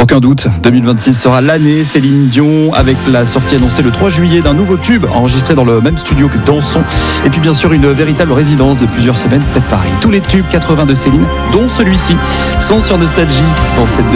Aucun doute, 2026 sera l'année Céline Dion avec la sortie annoncée le 3 juillet d'un nouveau tube enregistré dans le même studio que Danson. Et puis bien sûr une véritable résidence de plusieurs semaines près de Paris. Tous les tubes 80 de Céline, dont celui-ci, sont sur Nostalgie dans cette